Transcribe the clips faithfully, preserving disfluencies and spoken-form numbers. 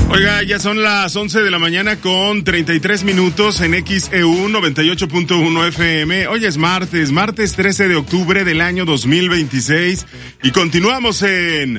Oiga, ya son las once de la mañana con treinta y tres minutos en X E U noventa y ocho punto uno F M. Hoy es martes, martes trece de octubre del año dos mil veintiséis y continuamos en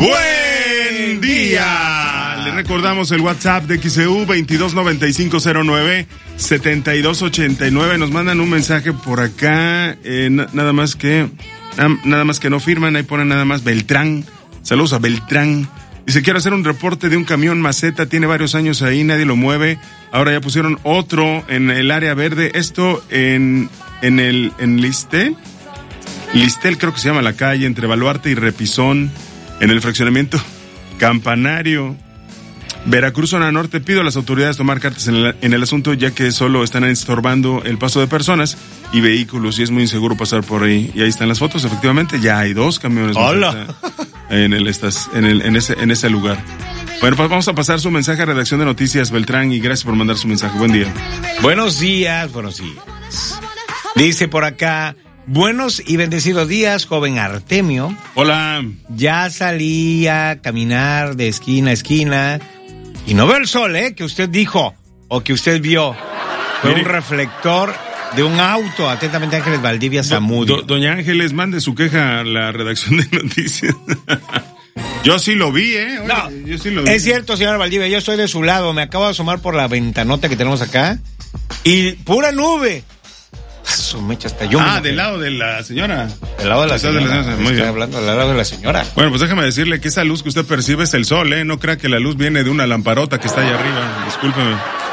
Buen Día. Le recordamos el WhatsApp de X E U veintidós noventa y cinco cero nueve setenta y dos ochenta y nueve. Nos mandan un mensaje por acá, eh, na- nada más que nada más que no firman, ahí ponen nada más Beltrán. Saludos a Beltrán. Dice, quiero hacer un reporte de un camión maceta, tiene varios años ahí, nadie lo mueve. Ahora ya pusieron otro en el área verde. Esto en en el en Listel. Listel creo que se llama la calle, entre Baluarte y Repisón, en el fraccionamiento Campanario. Veracruz, zona norte, pido a las autoridades tomar cartas en el, en el asunto, ya que solo están estorbando el paso de personas y vehículos y es muy inseguro pasar por ahí. Y ahí están las fotos, efectivamente, ya hay dos camiones. ¡Hola! En el estas, en el, en ese, en ese lugar. Bueno, pues vamos a pasar su mensaje a Redacción de Noticias, Beltrán, y gracias por mandar su mensaje. Buen día. Buenos días, buenos días. Dice por acá, buenos y bendecidos días, joven Artemio. Hola. Ya salí a caminar de esquina a esquina y no veo el sol, ¿eh? Que usted dijo o que usted vio. Fue Mire. un reflector de un auto. Atentamente, Ángeles Valdivia Zamudio. Do, do, doña Ángeles, mande su queja a la Redacción de Noticias. Yo sí lo vi, ¿eh? Oye, No, yo sí lo vi. es cierto, señora Valdivia, yo estoy de su lado. Me acabo de asomar por la ventanota que tenemos acá y pura nube. Su mecha hasta yo. Ah, me del lado de la señora. Del lado de la Estás señora. de la señora, muy Estoy bien. hablando del lado de la señora. Bueno, pues déjame decirle que esa luz que usted percibe es el sol, ¿eh? No crea que la luz viene de una lamparota que está allá arriba. Discúlpeme.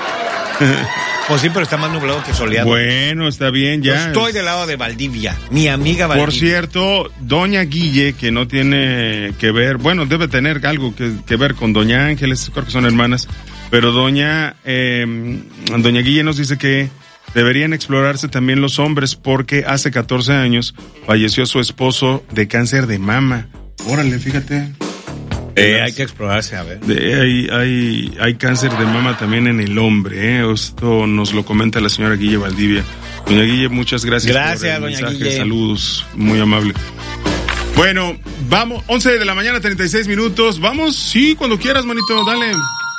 Pues sí, pero está más nublado que soleado. Bueno, está bien, Yo ya. estoy del lado de Valdivia, mi amiga Valdivia. Por cierto, doña Guille, que no tiene que ver, bueno, debe tener algo que, que ver con doña Ángeles, creo que son hermanas, pero doña, eh, doña Guille nos dice que deberían explorarse también los hombres porque hace catorce años falleció su esposo de cáncer de mama. Órale, fíjate. Eh, hay que explorarse, a ver. De, hay, hay, hay cáncer de mama también en el hombre, ¿eh? Esto nos lo comenta la señora Guille Valdivia. Doña Guille, muchas gracias, Gracias, por el doña mensaje. Guille. Saludos, muy amable. Bueno, vamos, once de la mañana, treinta y seis minutos. Vamos, sí, cuando quieras, manito, dale.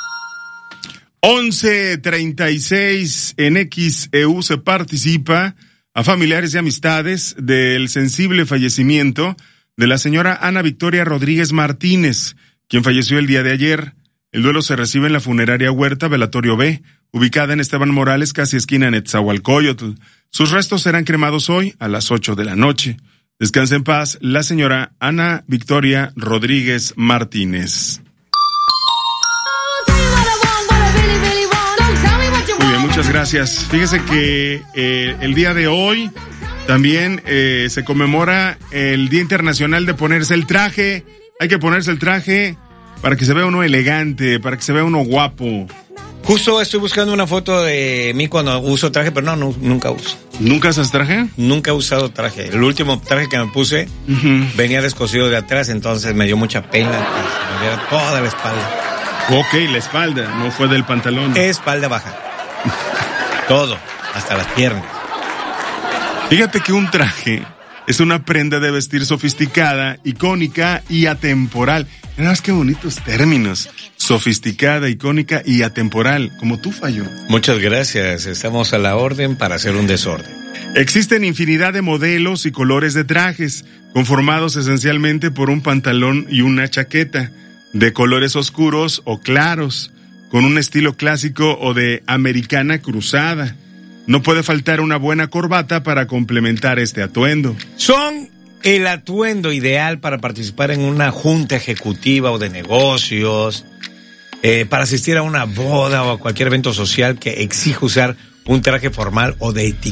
once treinta y seis en X E U se participa a familiares y amistades del sensible fallecimiento de la señora Ana Victoria Rodríguez Martínez, quien falleció el día de ayer. El duelo se recibe en la funeraria Huerta Velatorio B, ubicada en Esteban Morales, casi esquina en Netzahualcóyotl. Sus restos serán cremados hoy a las ocho de la noche. Descanse en paz la señora Ana Victoria Rodríguez Martínez. Muy bien, muchas gracias. Fíjese que eh, el día de hoy también eh, se conmemora el Día Internacional de ponerse el traje. Hay que ponerse el traje para que se vea uno elegante, para que se vea uno guapo. Justo estoy buscando una foto de mí cuando uso traje, pero no, no nunca uso. ¿Nunca usas traje? Nunca he usado traje. El último traje que me puse Uh-huh. venía descosido de atrás, entonces me dio mucha pena que se me viera toda la espalda. Ok, la espalda, no fue del pantalón. Espalda baja. Todo, hasta las piernas. Fíjate que un traje es una prenda de vestir sofisticada, icónica y atemporal. Mira más qué bonitos términos. Sofisticada, icónica y atemporal, como tú, Fallo. Muchas gracias. Estamos a la orden para hacer un desorden. Existen infinidad de modelos y colores de trajes, conformados esencialmente por un pantalón y una chaqueta, de colores oscuros o claros, con un estilo clásico o de americana cruzada. No puede faltar una buena corbata para complementar este atuendo. Son el atuendo ideal para participar en una junta ejecutiva o de negocios, eh, para asistir a una boda o a cualquier evento social que exija usar un traje formal o de etiqueta.